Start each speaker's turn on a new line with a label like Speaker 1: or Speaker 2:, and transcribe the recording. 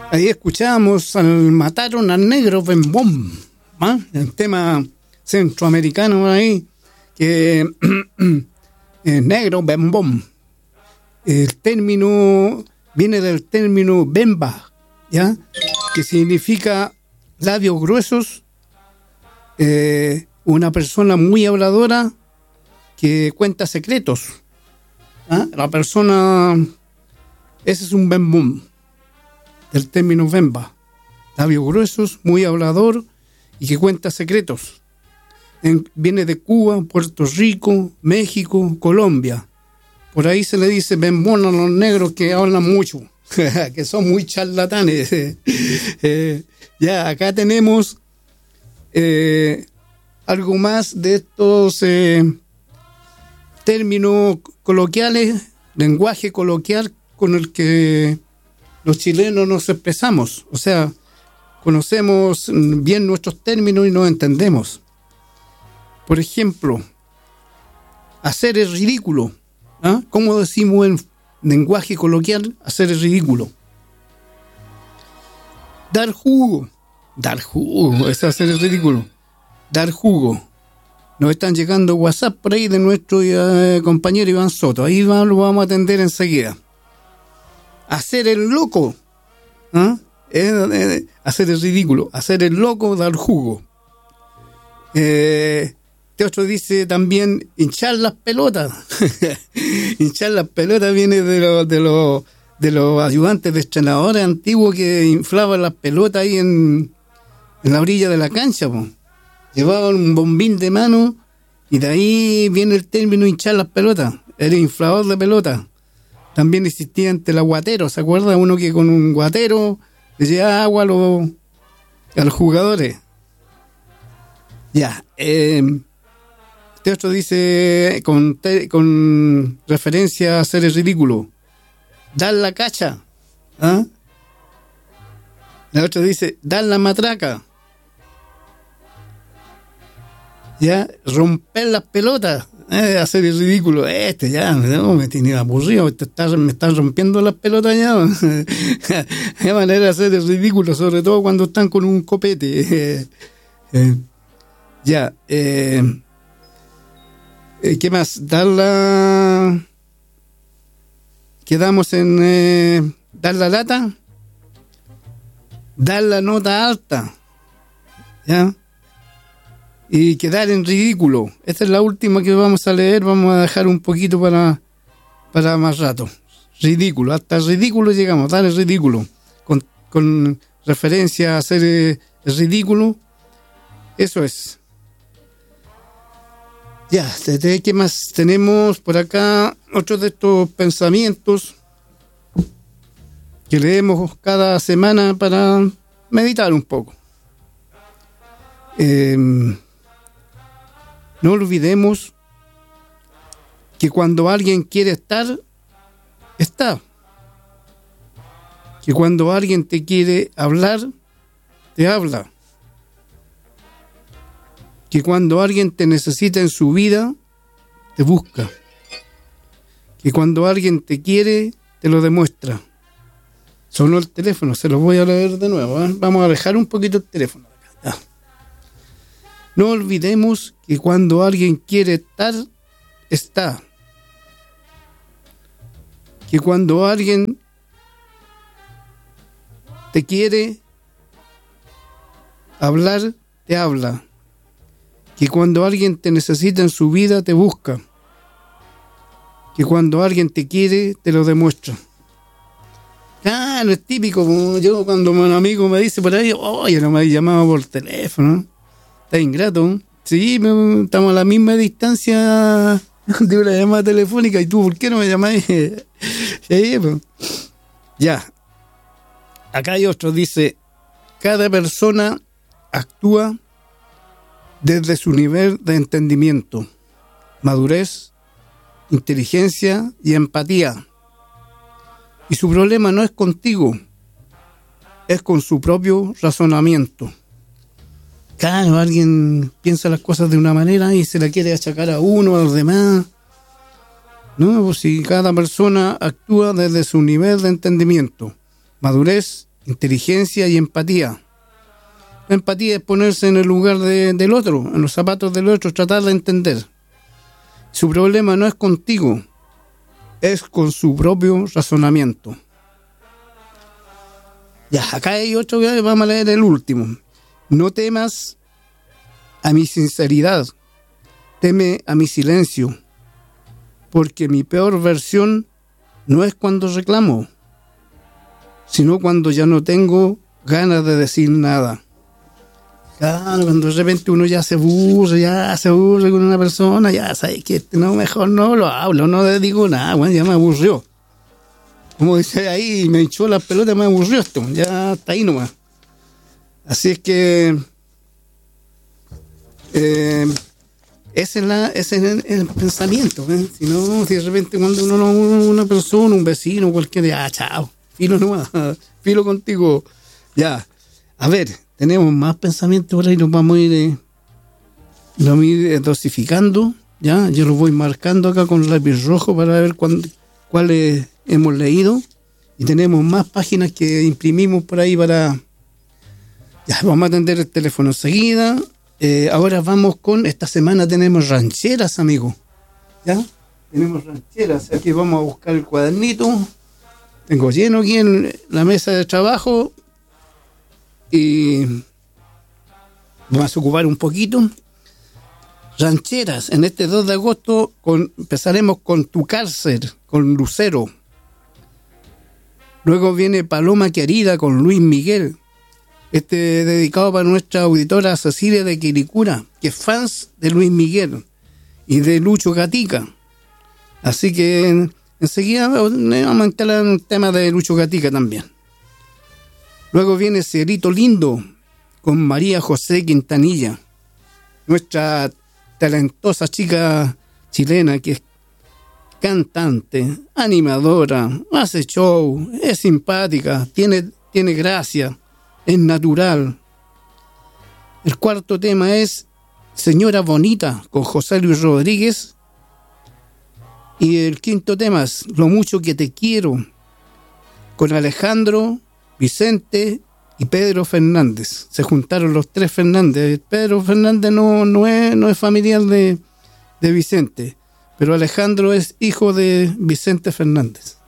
Speaker 1: Ahí escuchamos Mataron al Negro Bem Bom, ¿ah? El tema centroamericano ahí, que negro Bem Bom. El término viene del término bemba, ¿ya? Que significa labios gruesos, una persona muy habladora que cuenta secretos. ¿Ah? La persona, ese es un bem bom, del término bemba, labios gruesos, muy hablador y que cuenta secretos. Viene de Cuba, Puerto Rico, México, Colombia. Por ahí se le dice bembón a los negros que hablan mucho, que son muy charlatanes. Ya, acá tenemos algo más de estos términos coloquiales, lenguaje coloquial con el que los chilenos nos expresamos. O sea, conocemos bien nuestros términos y nos entendemos. Por ejemplo, hacer el ridículo. ¿Ah? ¿Cómo decimos en lenguaje coloquial hacer el ridículo? Dar jugo. Dar jugo, es hacer el ridículo. Dar jugo. Nos están llegando WhatsApp por ahí de nuestro compañero Iván Soto. Ahí lo vamos a atender enseguida. Hacer el loco. ¿Ah? Hacer el ridículo. Hacer el loco, dar jugo. Este otro dice también hinchar las pelotas. Hinchar las pelotas viene de los ayudantes de entrenadores antiguos que inflaban las pelotas ahí en la orilla de la cancha, po. Llevaban un bombín de mano y de ahí viene el término hinchar las pelotas. Era inflador de pelotas. También existía ante el aguatero, ¿se acuerda? Uno que con un guatero le llevaba agua a los jugadores. Ya, este otro dice, con referencia a hacer el ridículo, dar la cacha. ¿Ah? El otro dice, dar la matraca. Ya, romper las pelotas, hacer el ridículo. Me tiene aburrido, me están rompiendo las pelotas ya. Qué manera de hacer el ridículo, sobre todo cuando están con un copete. ¿Qué más? Quedamos en dar la lata, dar la nota alta, ¿ya? Y quedar en ridículo. Esta es la última que vamos a leer, vamos a dejar un poquito para más rato. Ridículo, hasta el ridículo llegamos, dar el ridículo. Con referencia a hacer el ridículo, eso es. Ya, ¿qué más tenemos por acá? Otro de estos pensamientos que leemos cada semana para meditar un poco. No olvidemos que cuando alguien quiere estar, está. Que cuando alguien te quiere hablar, te habla. Que cuando alguien te necesita en su vida, te busca. Que cuando alguien te quiere, te lo demuestra. Sonó el teléfono, se los voy a leer de nuevo, ¿eh? Vamos a dejar un poquito el teléfono. Ya. No olvidemos que cuando alguien quiere estar, está. Que cuando alguien te quiere hablar, te habla. Que cuando alguien te necesita en su vida, te busca. Que cuando alguien te quiere, te lo demuestra. Claro, es típico. Yo cuando un amigo me dice por ahí, oye, no me llamaba por teléfono. Está ingrato. Sí, estamos a la misma distancia de una llamada telefónica. ¿Y tú por qué no me llamas? Sí, pues. Ya. Acá hay otro, dice, cada persona actúa desde su nivel de entendimiento, madurez, inteligencia y empatía. Y su problema no es contigo, es con su propio razonamiento. Claro, alguien piensa las cosas de una manera y se la quiere achacar a uno, a los demás. No, pues si cada persona actúa desde su nivel de entendimiento, madurez, inteligencia y empatía. La empatía es ponerse en el lugar del otro, en los zapatos del otro, tratar de entender. Su problema no es contigo, es con su propio razonamiento. Ya, acá hay otro que vamos a leer el último. No temas a mi sinceridad, teme a mi silencio, porque mi peor versión no es cuando reclamo, sino cuando ya no tengo ganas de decir nada. Claro, cuando de repente uno ya se aburre con una persona, ya sabes que no, mejor no lo hablo, no le digo nada, bueno, ya me aburrió. Como dice ahí, me hinchó la pelota, me aburrió esto, ya está ahí nomás. Así es que ese es el pensamiento, ¿eh? Si no, si de repente cuando una persona, un vecino, cualquiera, ya, chao, filo nomás, filo contigo, ya. A ver, tenemos más pensamientos por ahí, nos vamos a ir dosificando, ya. Yo los voy marcando acá con lápiz rojo para ver cuáles hemos leído, y tenemos más páginas que imprimimos por ahí para... Ya, vamos a atender el teléfono enseguida. Ahora vamos esta semana tenemos rancheras, amigos. ¿Ya? Tenemos rancheras. Aquí vamos a buscar el cuadernito. Tengo lleno aquí en la mesa de trabajo. Y vamos a ocupar un poquito. Rancheras. En este 2 de agosto empezaremos con Tu Cárcel, con Lucero. Luego viene Paloma Querida con Luis Miguel. Dedicado para nuestra auditora Cecilia de Quilicura, que es fans de Luis Miguel y de Lucho Gatica. Así que enseguida vamos a instalar un tema de Lucho Gatica también. Luego viene Cielito Lindo con María José Quintanilla, nuestra talentosa chica chilena que es cantante, animadora, hace show, es simpática, tiene gracia, es natural. El cuarto tema es Señora Bonita con José Luis Rodríguez. Y el quinto tema es Lo mucho que te quiero con Alejandro, Vicente y Pedro Fernández. Se juntaron los tres Fernández. Pedro Fernández no es familiar de Vicente, pero Alejandro es hijo de Vicente Fernández.